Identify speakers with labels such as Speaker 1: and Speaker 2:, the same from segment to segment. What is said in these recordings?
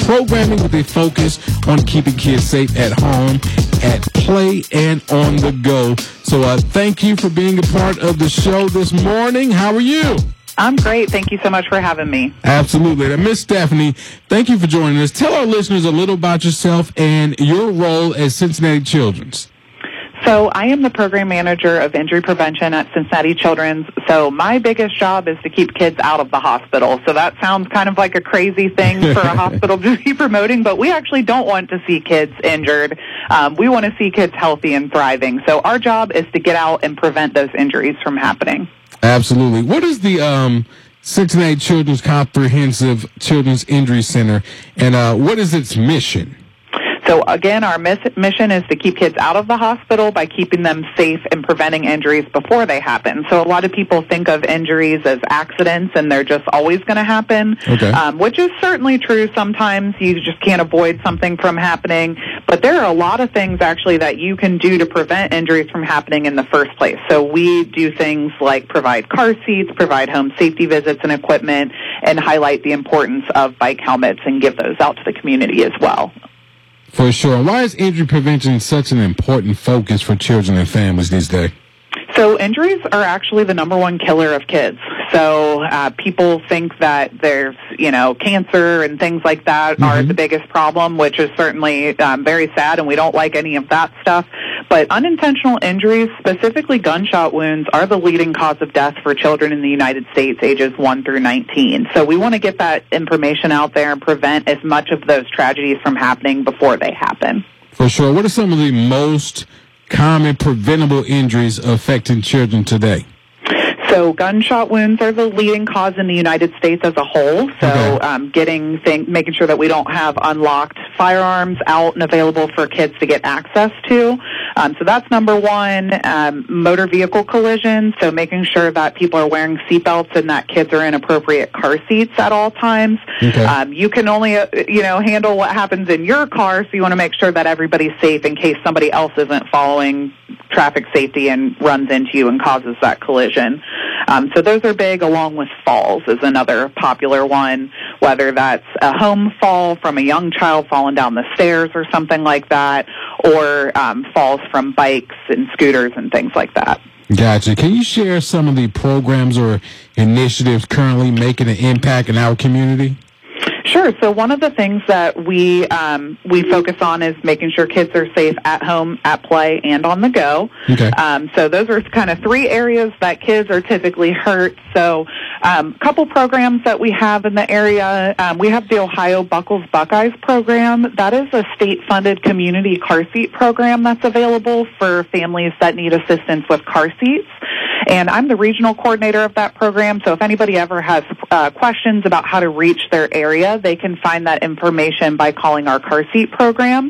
Speaker 1: programming with a focus on keeping kids safe at home, at play, and on the go. So thank you for being a part of the show this morning. How are you?
Speaker 2: I'm great. Thank you so much for having me.
Speaker 1: Absolutely. And Miss Stephanie, thank you for joining us. Tell our listeners a little about yourself and your role at Cincinnati Children's.
Speaker 2: So I am the program manager of injury prevention at Cincinnati Children's. So my biggest job is to keep kids out of the hospital. So that sounds kind of like a crazy thing for a hospital to be promoting, but we actually don't want to see kids injured. We want to see kids healthy and thriving. So our job is to get out and prevent those injuries from happening.
Speaker 1: Absolutely. What is the Cincinnati Children's Comprehensive Children's Injury Center, and what is its mission?
Speaker 2: So, again, our mission is to keep kids out of the hospital by keeping them safe and preventing injuries before they happen. So a lot of people think of injuries as accidents and they're just always going to happen, which is certainly true. Sometimes you just can't avoid something from happening. But there are a lot of things, actually, that you can do to prevent injuries from happening in the first place. So we do things like provide car seats, provide home safety visits and equipment, and highlight the importance of bike helmets and give those out to the community as well.
Speaker 1: For sure. Why is injury prevention such an important focus for children and families these days?
Speaker 2: So injuries are actually the number one killer of kids. So people think that there's, cancer and things like that are the biggest problem, which is certainly very sad, and we don't like any of that stuff. But unintentional injuries, specifically gunshot wounds, are the leading cause of death for children in the United States ages 1 through 19. So we want to get that information out there and prevent as much of those tragedies from happening before they happen.
Speaker 1: For sure. What are some of the most common preventable injuries affecting children today?
Speaker 2: So gunshot wounds are the leading cause in the United States as a whole. So making sure that we don't have unlocked firearms out and available for kids to get access to. So that's number one. Motor vehicle collisions, so making sure that people are wearing seatbelts and that kids are in appropriate car seats at all times. You can only, handle what happens in your car, so you want to make sure that everybody's safe in case somebody else isn't following traffic safety and runs into you and causes that collision. So those are big, along with falls is another popular one, whether that's a home fall from a young child falling down the stairs or something like that, or falls from bikes and scooters and things like that.
Speaker 1: Gotcha. Can you share some of the programs or initiatives currently making an impact in our community?
Speaker 2: Sure. So one of the things that we focus on is making sure kids are safe at home, at play, and on the go. So those are kind of three areas that kids are typically hurt. So a couple programs that we have in the area, we have the Ohio Buckles Buckeyes program. That is a state-funded community car seat program that's available for families that need assistance with car seats. And I'm the regional coordinator of that program, so if anybody ever has questions about how to reach their area, they can find that information by calling our car seat program.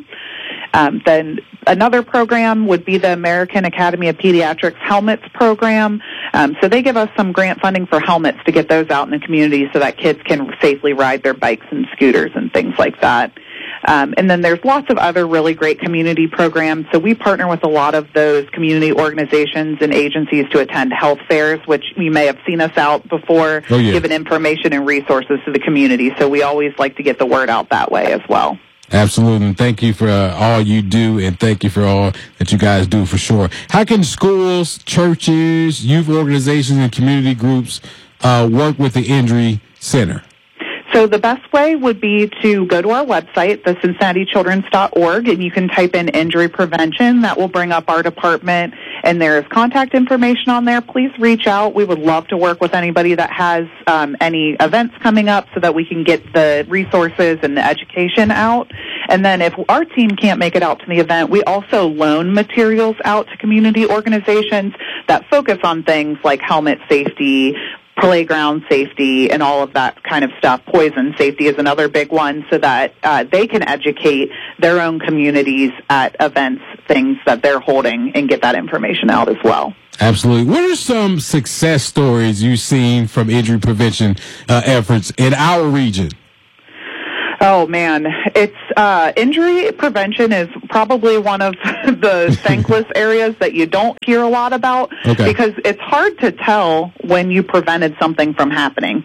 Speaker 2: Then another program would be the American Academy of Pediatrics Helmets program. So they give us some grant funding for helmets to get those out in the community so that kids can safely ride their bikes and scooters and things like that. And then there's lots of other really great community programs. So we partner with a lot of those community organizations and agencies to attend health fairs, which you may have seen us out before, giving information and resources to the community. So we always like to get the word out that way as well.
Speaker 1: Absolutely. And thank you for all you do, and thank you for all that you guys do for sure. How can schools, churches, youth organizations, and community groups work with the Injury Center?
Speaker 2: So the best way would be to go to our website, the CincinnatiChildren's.org, and you can type in injury prevention. That will bring up our department, and there's contact information on there. Please reach out. We would love to work with anybody that has any events coming up so that we can get the resources and the education out. And then if our team can't make it out to the event, we also loan materials out to community organizations that focus on things like helmet safety, playground safety, and all of that kind of stuff. Poison safety is another big one, so that they can educate their own communities at events, things that they're holding, and get that information out as well.
Speaker 1: Absolutely. What are some success stories you've seen from injury prevention efforts in our region?
Speaker 2: Oh, man. It's injury prevention is probably one of the thankless areas that you don't hear a lot about, because it's hard to tell when you prevented something from happening.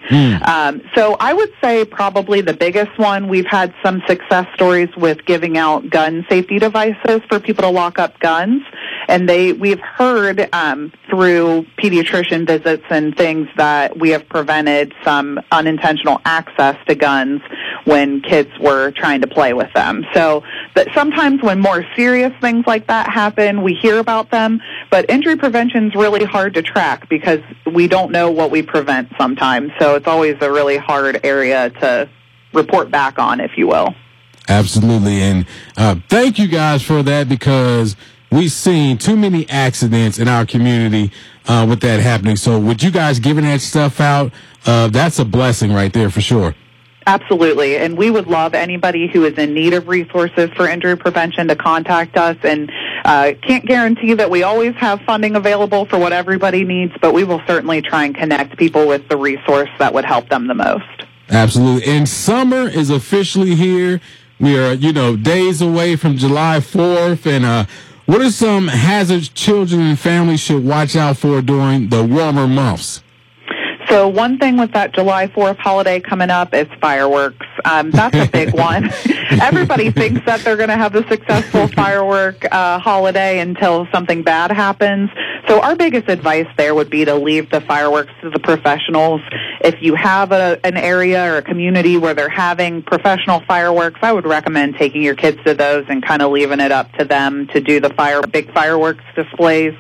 Speaker 2: So I would say probably the biggest one, we've had some success stories with giving out gun safety devices for people to lock up guns. And we've heard through pediatrician visits and things that we have prevented some unintentional access to guns when kids were trying to play with them. So that sometimes when more serious things like that happen, we hear about them, but injury prevention is really hard to track because we don't know what we prevent sometimes. So it's always a really hard area to report back on, if you will.
Speaker 1: Absolutely. And thank you guys for that, because we've seen too many accidents in our community with that happening. So with you guys giving that stuff out, that's a blessing right there for sure.
Speaker 2: Absolutely. And we would love anybody who is in need of resources for injury prevention to contact us. And can't guarantee that we always have funding available for what everybody needs, but we will certainly try and connect people with the resource that would help them the most.
Speaker 1: Absolutely. And summer is officially here. We are, days away from July 4th. And what are some hazards children and families should watch out for during the warmer months?
Speaker 2: So one thing with that July 4th holiday coming up is fireworks. That's a big one. Everybody thinks that they're going to have a successful firework holiday until something bad happens. So our biggest advice there would be to leave the fireworks to the professionals. If you have an area or a community where they're having professional fireworks, I would recommend taking your kids to those and kind of leaving it up to them to do the big fireworks displays.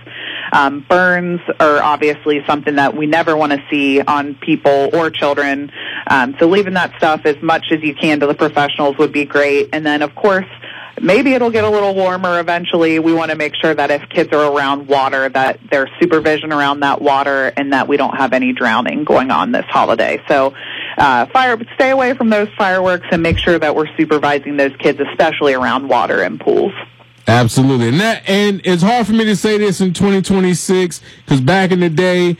Speaker 2: Burns are obviously something that we never want to see on people or children. So leaving that stuff as much as you can to the professionals would be great. And then, of course, maybe it'll get a little warmer eventually. We want to make sure that if kids are around water, that there's supervision around that water and that we don't have any drowning going on this holiday. So stay away from those fireworks and make sure that we're supervising those kids, especially around water and pools.
Speaker 1: Absolutely. And it's hard for me to say this in 2026 because back in the day,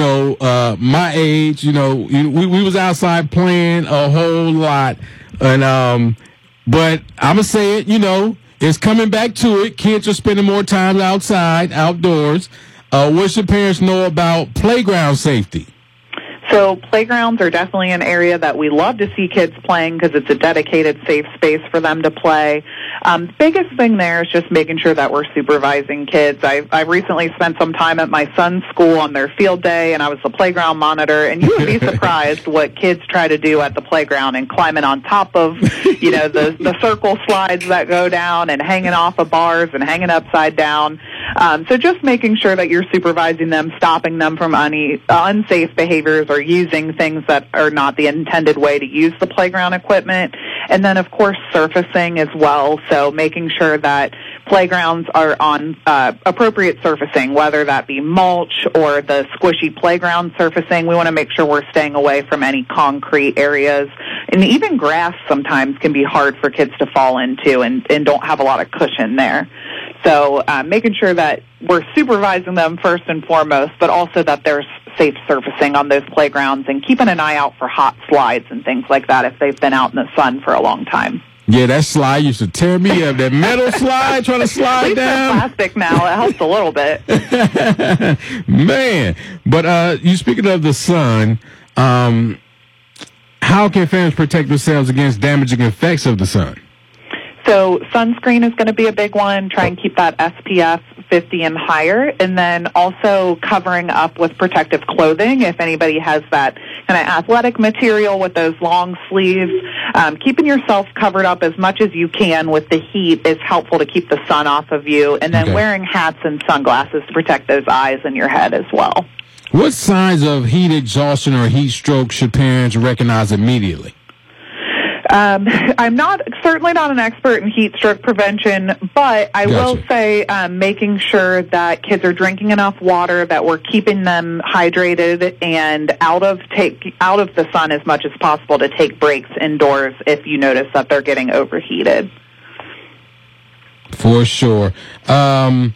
Speaker 1: my age, we was outside playing a whole lot. And, but I'm going to say it, it's coming back to it. Kids are spending more time outside, outdoors. What should parents know about playground safety?
Speaker 2: So playgrounds are definitely an area that we love to see kids playing because it's a dedicated, safe space for them to play. The biggest thing there is just making sure that we're supervising kids. I recently spent some time at my son's school on their field day, and I was the playground monitor, and you would be surprised what kids try to do at the playground and climbing on top of, the circle slides that go down and hanging off of bars and hanging upside down. So just making sure that you're supervising them, stopping them from unsafe behaviors or using things that are not the intended way to use the playground equipment. And then, of course, surfacing as well. So making sure that playgrounds are on appropriate surfacing, whether that be mulch or the squishy playground surfacing. We want to make sure we're staying away from any concrete areas. And even grass sometimes can be hard for kids to fall into and don't have a lot of cushion there. So making sure that we're supervising them first and foremost, but also that there's safe surfacing on those playgrounds and keeping an eye out for hot slides and things like that if they've been out in the sun for a long time.
Speaker 1: Yeah, that slide used to tear me up. That metal slide trying to slide down.
Speaker 2: Plastic now. It helps a little bit.
Speaker 1: Man. But you speaking of the sun, how can families protect themselves against damaging effects of the sun?
Speaker 2: So sunscreen is going to be a big one. Try and keep that SPF 50 and higher. And then also covering up with protective clothing. If anybody has that kind of athletic material with those long sleeves, keeping yourself covered up as much as you can with the heat is helpful to keep the sun off of you. And then wearing hats and sunglasses to protect those eyes and your head as well.
Speaker 1: What signs of heat exhaustion or heat stroke should parents recognize immediately?
Speaker 2: I'm certainly not an expert in heat stroke prevention, but I will say making sure that kids are drinking enough water, that we're keeping them hydrated and out of the sun as much as possible to take breaks indoors if you notice that they're getting overheated.
Speaker 1: For sure. And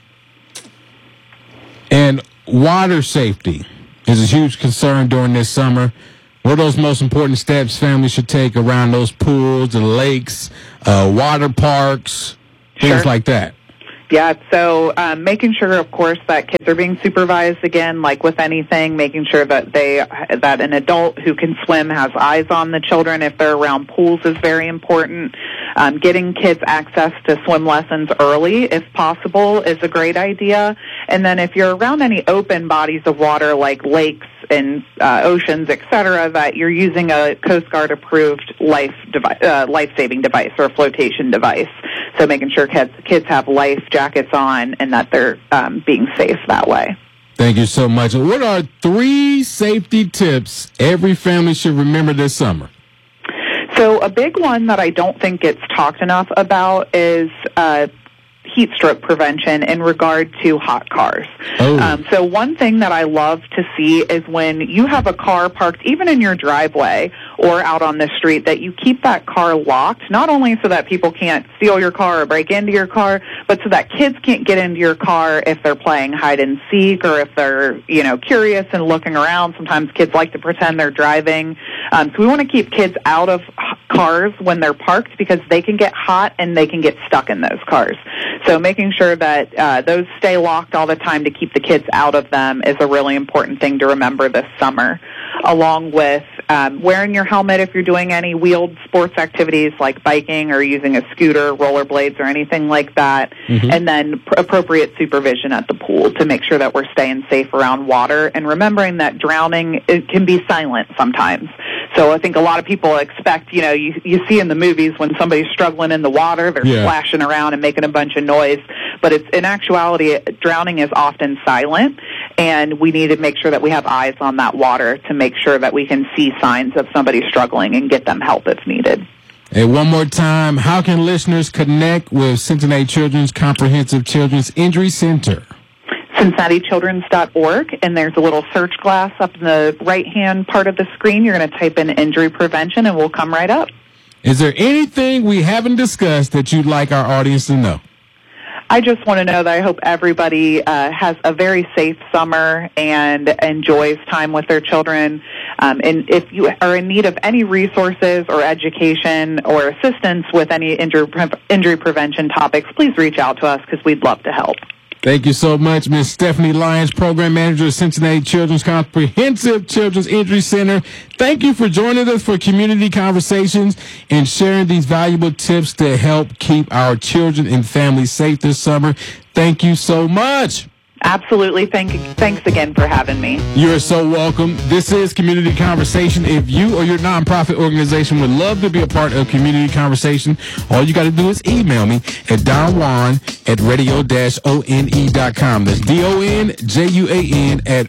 Speaker 1: water safety is a huge concern during this summer. What are those most important steps families should take around those pools, the lakes, water parks, things like that?
Speaker 2: Yeah, so making sure, of course, that kids are being supervised again, like with anything, making sure that that an adult who can swim has eyes on the children if they're around pools is very important. Getting kids access to swim lessons early, if possible, is a great idea. And then if you're around any open bodies of water like lakes and oceans, etc., that you're using a Coast Guard approved life-saving device or a flotation device. So making sure kids have life jackets on and that they're being safe that way.
Speaker 1: Thank you so much. What are 3 safety tips every family should remember this summer?
Speaker 2: So a big one that I don't think gets talked enough about is heat stroke prevention in regard to hot cars. So one thing that I love to see is when you have a car parked even in your driveway or out on the street, that you keep that car locked, not only so that people can't steal your car or break into your car, but so that kids can't get into your car if they're playing hide and seek or if they're, curious and looking around. Sometimes kids like to pretend they're driving. So we want to keep kids out of cars when they're parked because they can get hot and they can get stuck in those cars. So making sure that those stay locked all the time to keep the kids out of them is a really important thing to remember this summer, along with wearing your helmet if you're doing any wheeled sports activities like biking or using a scooter, rollerblades, or anything like that, and then appropriate supervision at the pool to make sure that we're staying safe around water and remembering that drowning, it can be silent sometimes. So I think a lot of people expect, you see in the movies when somebody's struggling in the water, they're splashing around and making a bunch of noise. But in actuality, drowning is often silent, and we need to make sure that we have eyes on that water to make sure that we can see signs of somebody struggling and get them help if needed.
Speaker 1: Hey, one more time, how can listeners connect with Cincinnati Children's Comprehensive Children's Injury Center?
Speaker 2: CincinnatiChildren's.org, and there's a little search glass up in the right-hand part of the screen. You're going to type in injury prevention, and we'll come right up.
Speaker 1: Is there anything we haven't discussed that you'd like our audience to know?
Speaker 2: I just want to know that I hope everybody has a very safe summer and enjoys time with their children. And if you are in need of any resources or education or assistance with any injury prevention topics, please reach out to us because we'd love to help.
Speaker 1: Thank you so much, Ms. Stephanie Lyons, Program Manager of Cincinnati Children's Comprehensive Children's Injury Center. Thank you for joining us for Community Conversations and sharing these valuable tips to help keep our children and families safe this summer. Thank you so much.
Speaker 2: Absolutely. Thanks again for having me.
Speaker 1: You're so welcome. This is Community Conversation. If you or your nonprofit organization would love to be a part of Community Conversation, all you got to do is email me at donjuan@radio-one.com. That's DONJUAN at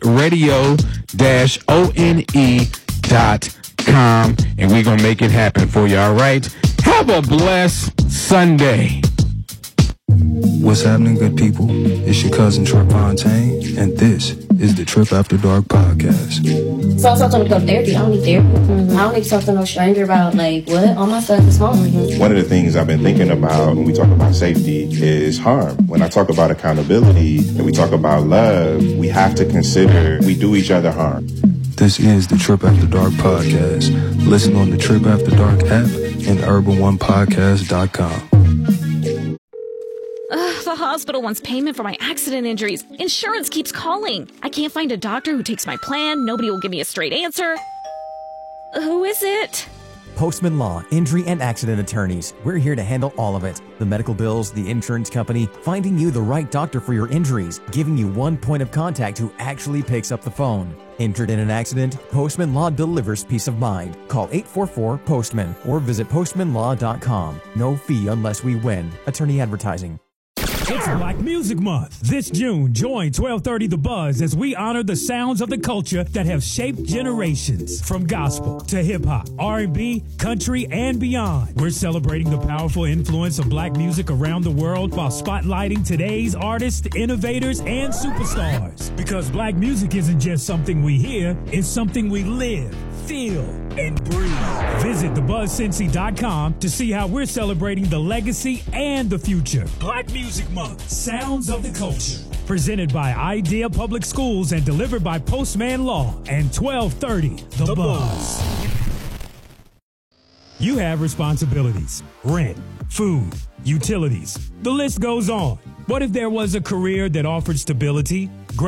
Speaker 1: radio-one.com. And we're going to make it happen for you, all right? Have a blessed Sunday.
Speaker 3: What's happening, good people? It's your cousin Trip Fontaine, and this is the Trip After Dark podcast.
Speaker 4: So I told him to go to therapy. I don't need therapy. I don't need to talk to no stranger about, what? All my stuff is home.
Speaker 5: One of the things I've been thinking about when we talk about safety is harm. When I talk about accountability and we talk about love, we have to consider we do each other harm.
Speaker 3: This is the Trip After Dark podcast. Listen on the Trip After Dark app and urban1podcast.com.
Speaker 6: The hospital wants payment for my accident injuries. Insurance keeps calling. I can't find a doctor who takes my plan. Nobody will give me a straight answer. Who is it?
Speaker 7: Postman Law, Injury and Accident Attorneys. We're here to handle all of it. The medical bills, the insurance company, finding you the right doctor for your injuries, giving you one point of contact who actually picks up the phone. Injured in an accident? Postman Law delivers peace of mind. Call 844-POSTMAN or visit postmanlaw.com. No fee unless we win. Attorney Advertising.
Speaker 8: It's Black Music Month. This June, join 1230 The Buzz as we honor the sounds of the culture that have shaped generations. From gospel to hip-hop, R&B, country, and beyond. We're celebrating the powerful influence of black music around the world while spotlighting today's artists, innovators, and superstars. Because black music isn't just something we hear, it's something we live, feel, and breathe. Visit thebuzzcincy.com to see how we're celebrating the legacy and the future. Black Music Month, Sounds of the Culture. Presented by Idea Public Schools and delivered by Postman Law and 1230 The Buzz. You have responsibilities, rent, food, utilities. The list goes on. What if there was a career that offered stability,